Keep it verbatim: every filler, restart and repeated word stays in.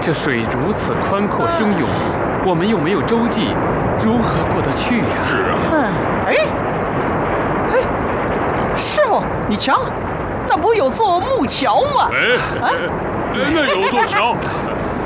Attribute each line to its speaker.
Speaker 1: 这水如此宽阔汹涌，我们又没有舟楫，如何过得去呀？
Speaker 2: 是啊。
Speaker 3: 嗯，哎，哎，师傅，你瞧，那不有座木桥吗？
Speaker 2: 哎，哎真的有座桥。